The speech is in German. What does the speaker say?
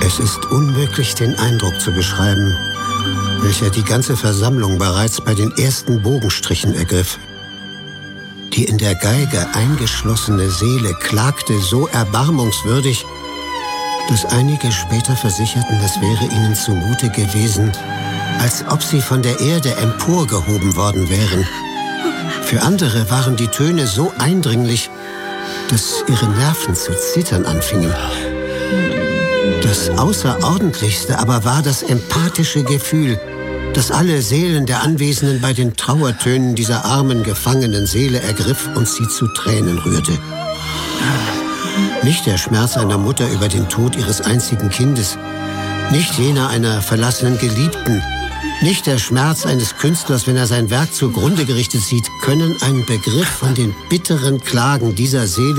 Es ist unmöglich, den Eindruck zu beschreiben, welcher die ganze Versammlung bereits bei den ersten Bogenstrichen ergriff. Die in der Geige eingeschlossene Seele klagte so erbarmungswürdig, dass einige später versicherten, es wäre ihnen zumute gewesen, als ob sie von der Erde emporgehoben worden wären. Für andere waren die Töne so eindringlich, dass ihre Nerven zu zittern anfingen. Das Außerordentlichste aber war das empathische Gefühl, das alle Seelen der Anwesenden bei den Trauertönen dieser armen, gefangenen Seele ergriff und sie zu Tränen rührte. Nicht der Schmerz einer Mutter über den Tod ihres einzigen Kindes, nicht jener einer verlassenen Geliebten, nicht der Schmerz eines Künstlers, wenn er sein Werk zugrunde gerichtet sieht, können einen Begriff von den bitteren Klagen dieser Seele